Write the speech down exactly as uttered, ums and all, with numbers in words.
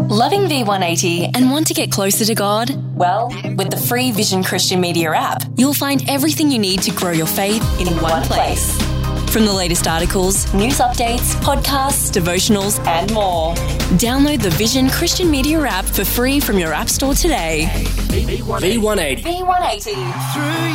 Loving V one eighty and want to get closer to God? Well, with the free Vision Christian Media app, you'll find everything you need to grow your faith in, in one place. From the latest articles, news updates, podcasts, devotionals, and more. Download the Vision Christian Media app for free from your app store today. V one eighty. V one eighty. Through